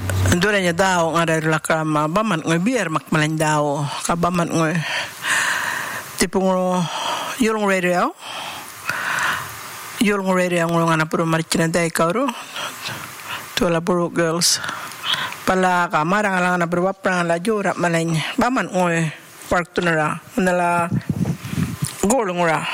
Dura niya daw nga rin lakama baman ngoy bier makmalan daw kabaman ngoy tipong yulong radio ngulong nga na puro marchina day kauro tuwala puro girls pala ka marang lang na puro waprang la jura malay baman ngoy park tunara nala golong ra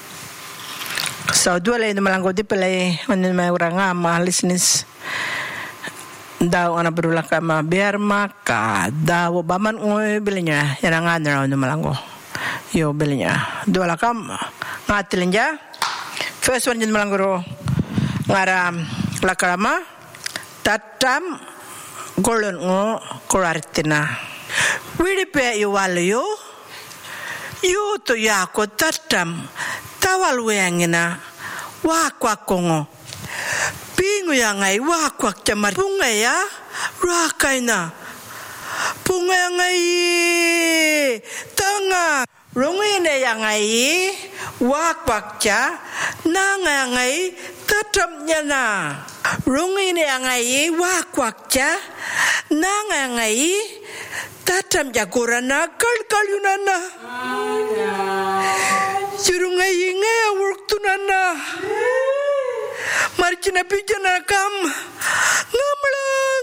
so duwala yun malang ko di palay manin may urang nga mahalisnis daw ana berula kama biar maka daw baman ngoy bilinya yan nga na raw malango yo bilinya dua lakam ngatilin ja first one din malango ngara lakarama tatam golon ngo korartina widipe yo walyo yo to yako tatam tawal wengina wa kwakongo pingu yang ai wa kwak chamar punga ya ra kaina punga ngai tanga rongine yang ai wa kwak cha na ngai tatam nyana rongine yang ai wa kwak cha na ngai tatam jakurana kalkalunana jurungai ngai wurtunana marchina pijana kam ngamla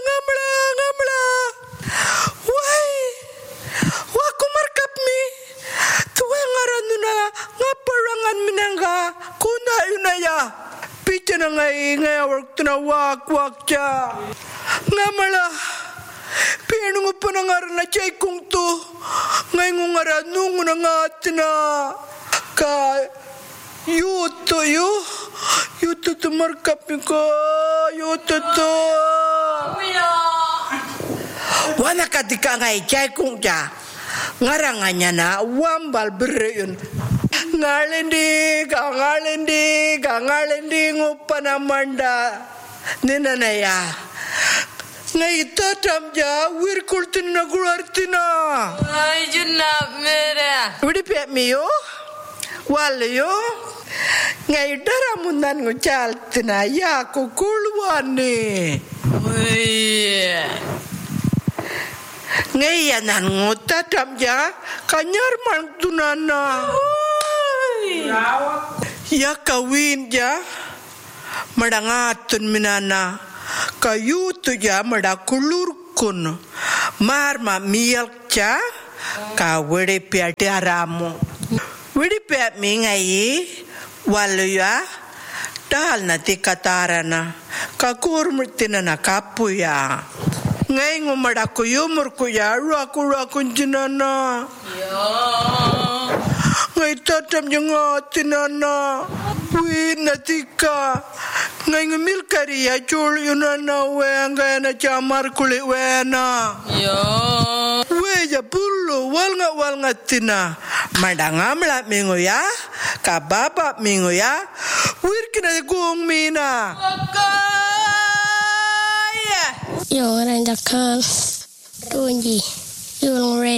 wai wa kumarkap mi tuwe ngaranuna ngaparangan minanga kuna yunaya pijana ngai worktuna wak cha ngamla pinungu panangarana chaikung tu ngai ngungara nunguna ngatina ka yuto tu markap ko yuto tu wana katika ngai cai kung ja ngaranganya na wambal bereyun ngalendi ngupana manda ninana ya ngai tatam ja wirkultina gulartina ay junap mere widipe miyo walayo ngai daramunan ngucal tina ya kukulwane ngai yanan ngutatam ja kanyar mantunana ya kawin ja madangatun minana kayutu ja madakulurkun marma miyak ja kawede piati aramu widipe mingai waluya dal na tikatarana kakurmutina na kapuya ngai ngumada kuyumur kuya raku jinana ngai tatam jangatinana winatika ngai ngmil kariya chul yunana wenga na chamar kuli wena weja pullo walnga tina madangamla mingoya kababa mingoya wirkina gong mina yo ranjakan tunji yo